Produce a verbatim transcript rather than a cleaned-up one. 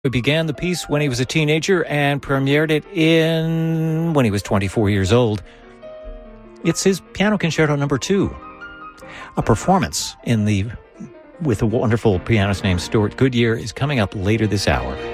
He began the piece when he was a teenager and premiered it in when he was twenty-four years old. It's his Piano Concerto number two. A performance in the with a wonderful pianist named Stuart Goodyear is coming up later this hour.